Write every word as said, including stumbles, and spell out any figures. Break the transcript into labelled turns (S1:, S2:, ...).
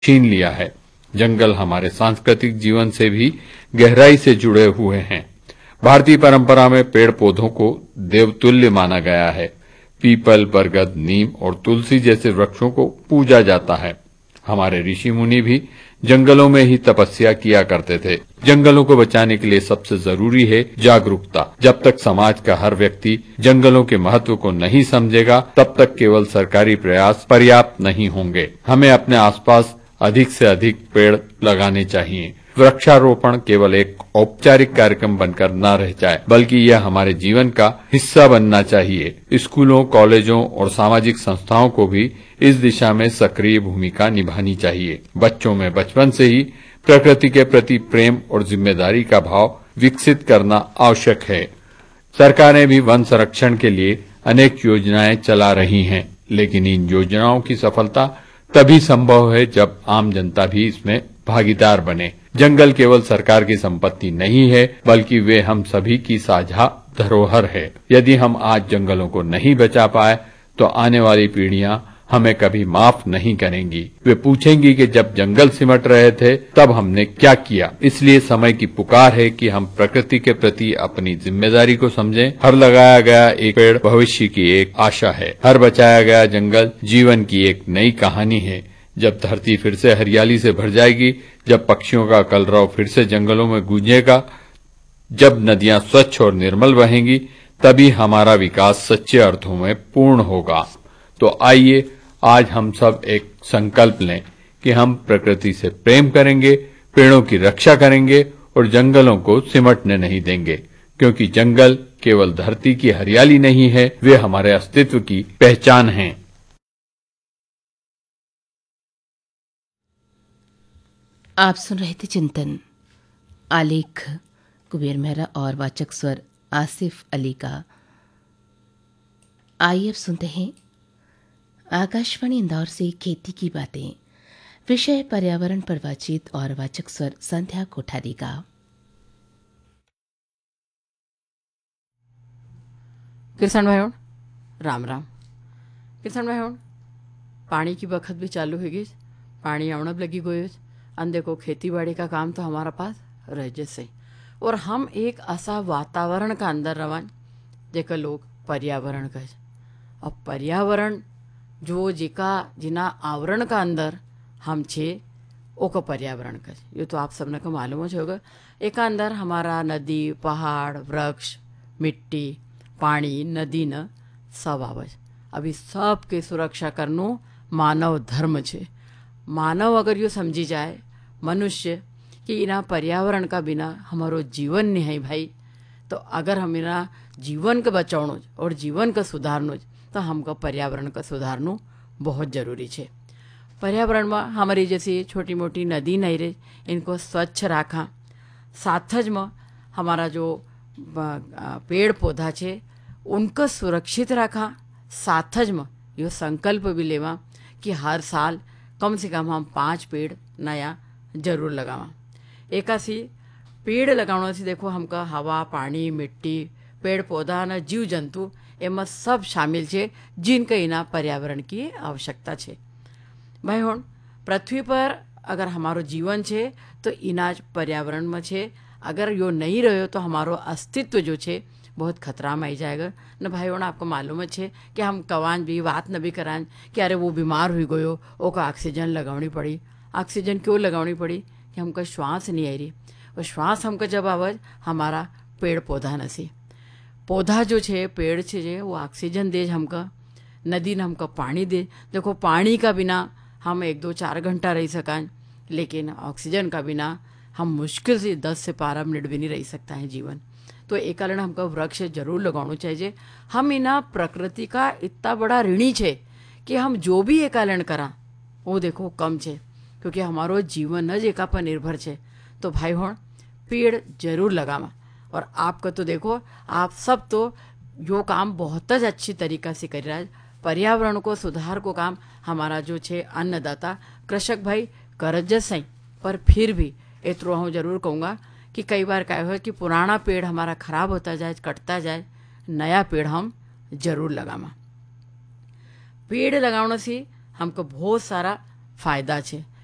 S1: छीन लिया है। जंगल हमारे सांस्कृतिक जीवन से भी गहराई से जुड़े हुए हैं। भारतीय परंपरा में पेड़ पौधों को देवतुल्य माना गया है। पीपल, बरगद, नीम और तुलसी जैसे वृक्षों को पूजा जाता है। हमारे ऋषि मुनि भी जंगलों में ही तपस्या किया करते थे। जंगलों को बचाने के लिए सबसे जरूरी है जागरूकता। जब तक समाज का हर व्यक्ति जंगलों के महत्व को नहीं समझेगा, तब तक केवल सरकारी प्रयास पर्याप्त नहीं होंगे। हमें अपने आसपास अधिक से अधिक पेड़ लगाने चाहिए। वृक्षारोपण केवल एक औपचारिक कार्यक्रम बनकर न रह जाए, बल्कि यह हमारे जीवन का हिस्सा बनना चाहिए। स्कूलों, कॉलेजों और सामाजिक संस्थाओं को भी इस दिशा में सक्रिय भूमिका निभानी चाहिए। बच्चों में बचपन से ही प्रकृति के प्रति प्रेम और जिम्मेदारी का भाव विकसित करना आवश्यक है। सरकारें भी वन संरक्षण के लिए अनेक योजनाएं चला रही हैं, लेकिन इन योजनाओं की सफलता तभी संभव है जब आम जनता भी इसमें भागीदार बने। जंगल केवल सरकार की संपत्ति नहीं है, बल्कि वे हम सभी की साझा धरोहर है। यदि हम आज जंगलों को नहीं बचा पाए, तो आने वाली पीढ़ियां हमें कभी माफ नहीं करेंगी। वे पूछेंगी कि जब जंगल सिमट रहे थे, तब हमने क्या किया। इसलिए समय की पुकार है कि हम प्रकृति के प्रति अपनी जिम्मेदारी को समझें। हर लगाया गया एक पेड़ भविष्य की एक आशा है। हर बचाया गया जंगल जीवन की एक नई कहानी है। जब धरती फिर से हरियाली से भर जाएगी, जब पक्षियों का कलरव फिर से जंगलों में गूंजेगा, जब नदियां स्वच्छ और निर्मल बहेंगी, तभी हमारा विकास सच्चे अर्थों में पूर्ण होगा। तो आइए आज हम सब एक संकल्प लें कि हम प्रकृति से प्रेम करेंगे, पेड़ों की रक्षा करेंगे और जंगलों को सिमटने नहीं देंगे, क्योंकि जंगल केवल धरती की हरियाली नहीं है, वे हमारे अस्तित्व की पहचान हैं।
S2: आप सुन रहे थे चिंतन। आलेख कुबेर मेहरा और वाचक स्वर आसिफ अली का। आइए अब सुनते हैं आकाशवाणी इंदौर से खेती की बातें। विषय पर्यावरण पर बातचीत और वाचक स्वर संध्या कोठारी का।
S3: किसान भाइयों राम राम। किसान भाइयों पानी की बखत भी चालू होगी, पानी आउणब लगी गई। अन देखो खेती बाड़ी का काम तो हमारा पास रह जैसे, और हम एक ऐसा वातावरण का अंदर रवान जेका लोग पर्यावरण कहे। अब पर्यावरण जो जेका जिना आवरण का अंदर हम छे ओको पर्यावरण कहे। ये तो आप सबने को मालूम ही होगा। एक अंदर हमारा नदी, पहाड़, वृक्ष, मिट्टी, पानी, नदी न सब आवज। अभी सब के सुरक्षा करनो मानव धर्म छे। मानव अगर यो समझी जाए मनुष्य कि इना पर्यावरण का बिना हमारो जीवन नहीं है भाई, तो अगर हम इना जीवन का बचावनो और जीवन का सुधारनो तो हमको पर्यावरण का सुधारनो बहुत जरूरी है। पर्यावरण में हमारी जैसी छोटी मोटी नदी नहीं रहे, इनको स्वच्छ रखा। साथ में हमारा जो पेड़ पौधा छे उनको सुरक्षित रखा। साथ में यो संकल्प भी लेवा कि हर साल कम से कम हम पाँच पेड़ नया जरूर लगावा। एकासी पेड़ लगाने से देखो हमका हवा, पानी, मिट्टी, पेड़ पौधा न जीव जंतु एम सब शामिल छे, जिनका इना पर्यावरण की आवश्यकता छे। भाई हों पृथ्वी पर अगर हमारो जीवन छे तो इनाज पर्यावरण में छे। अगर यो नहीं रहो तो हमारो अस्तित्व जो छे बहुत खतरा में आई जाएगा न। भाई हों आपको मालूम है कि हम कवान भी बात न भी करान कि अरे वो बीमार हो गयो, ओका ऑक्सीजन लगावनी पड़ी। ऑक्सीजन क्यों लगावनी पड़ी कि हमका श्वास नहीं आई रही, और श्वास हमका जब आवाज हमारा पेड़ पौधा नसी। पौधा जो छे पेड़ छे वो ऑक्सीजन दे हमका, नदी ने हमका पानी दे। देखो पानी का बिना हम एक दो चार घंटा रह सकान, लेकिन ऑक्सीजन का बिना हम मुश्किल से दस से बारह मिनट भी नहीं रह सकता है जीवन। तो एक कारण हमको वृक्ष जरूर लगाना चाहिए। हम इना प्रकृति का इतना बड़ा ऋणी छे कि हम जो भी एक कारण करा वो देखो कम छे, क्योंकि हमारो जीवन ज एका पर निर्भर छे। तो भाई हों पेड़ जरूर लगावा। और आपका तो देखो आप सब तो यो काम बहुत ज अच्छी तरीका से कर रहा है। पर्यावरण को सुधार को काम हमारा जो छे अन्नदाता कृषक भाई करज सही, पर फिर भी इतरो हूँ जरूर कहूँगा कि कई बार क्या हो कि पुराना पेड़ हमारा खराब होता जाए, कटता जाए, नया पेड़ हम जरूर लगावा। पेड़ लगाने से हमको बहुत सारा फायदा छे।